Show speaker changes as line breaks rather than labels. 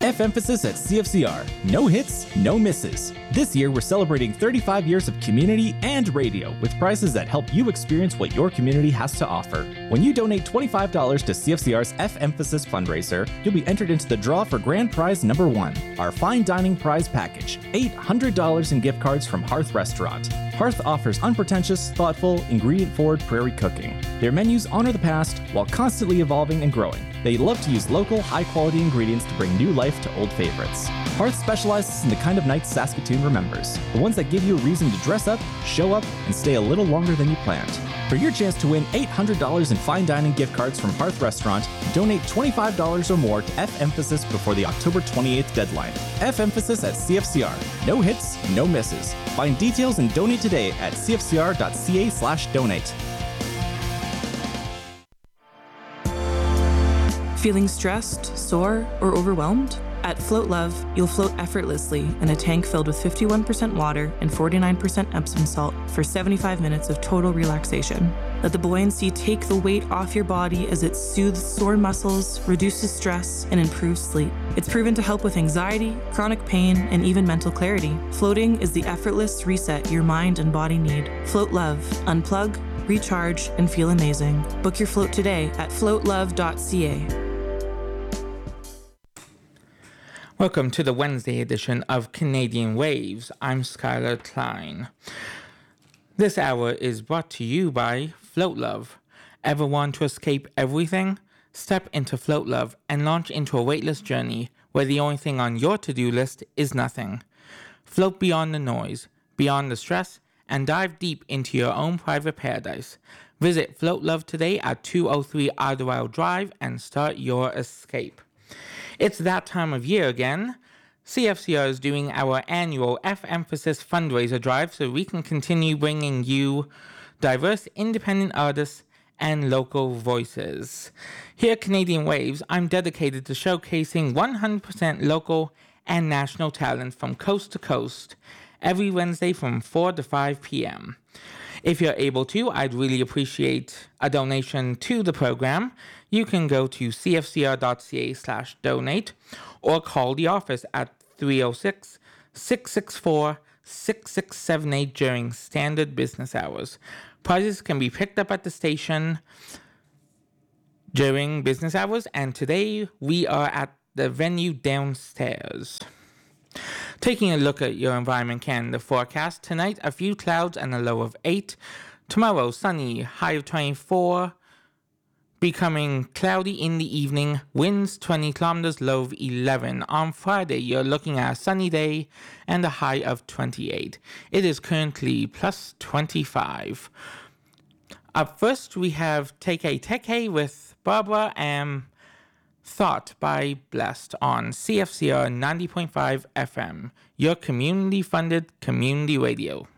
F emphasis at CFCR. No hits, no misses. This year, we're celebrating 35 years of community and radio with prizes that help you experience what your community has to offer. When you donate $25 to CFCR's F emphasis fundraiser, you'll be entered into the draw for grand prize number 1, our fine dining prize package, $800 in gift cards from Hearth Restaurant. Hearth offers unpretentious, thoughtful, ingredient-forward prairie cooking. Their menus honor the past while constantly evolving and growing. They love to use local, high-quality ingredients to bring new life to old favorites. Hearth specializes in the kind of nights Saskatoon remembers, the ones that give you a reason to dress up, show up, and stay a little longer than you planned. For your chance to win $800 in fine dining gift cards from Hearth Restaurant, donate $25 or more to F Emphasis before the October 28th deadline. F Emphasis at CFCR. No hits, no misses. Find details and donate today at cfcr.ca/donate.
Feeling stressed, sore, or overwhelmed? At Float Love, you'll float effortlessly in a tank filled with 51% water and 49% Epsom salt for 75 minutes of total relaxation. Let the buoyancy take the weight off your body as it soothes sore muscles, reduces stress, and improves sleep. It's proven to help with anxiety, chronic pain, and even mental clarity. Floating is the effortless reset your mind and body need. Float Love. Unplug, recharge, and feel amazing. Book your float today at floatlove.ca.
Welcome to the Wednesday edition of Canadian Waves. I'm Skylar Klein. This hour is brought to you by Float Love. Ever want to escape everything? Step into Float Love and launch into a weightless journey where the only thing on your to-do list is nothing. Float beyond the noise, beyond the stress, and dive deep into your own private paradise. Visit Float Love today at 203 Idlewild Drive and start your escape. It's that time of year again. CFCR is doing our annual F Emphasis fundraiser drive so we can continue bringing you diverse independent artists and local voices. Here at Canadian Waves, I'm dedicated to showcasing 100% local and national talent from coast to coast every Wednesday from 4 to 5 p.m. If you're able to, I'd really appreciate a donation to the program. You can go to cfcr.ca/donate or call the office at 306-664-6678 during standard business hours. Prizes can be picked up at the station during business hours, and today we are at the venue downstairs. Taking a look at your Environment Canada forecast, tonight a few clouds and a low of 8. Tomorrow, sunny, high of 24. Becoming cloudy in the evening, winds 20 kilometers, low of 11. On Friday, you're looking at a sunny day and a high of 28. It is currently plus 25. Up first, we have Take a Teke with Barbara and Thought by Blessed on CFCR 90.5 FM, your community-funded community radio.